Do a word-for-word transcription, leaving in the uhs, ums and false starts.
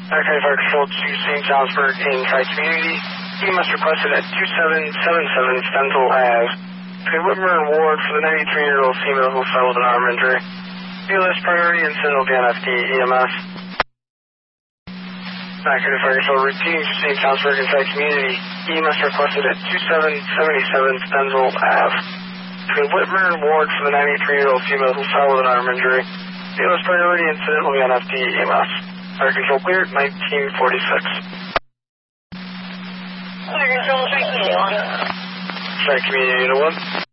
Okay, Fire Control to Saint Johnsburg in Tri-Community. E M S requested at two seven seven seven Stenzel Ave. Okay, Whitmer and Ward for the ninety-three-year-old female who fell with an arm injury. B L S priority and send the N F D E M S. Okay, Fire Control repeating to Saint Johnsburg in Tri-Community. E M S requested at two seven seven seven Stenzel Ave. Okay, Whitmer and Ward for the ninety-three-year-old female who fell with an arm injury. B L S priority and send the N F D E M S. Fire Control cleared, nineteen forty-six. Fire Control, Tri-Community one. Tri-Community one.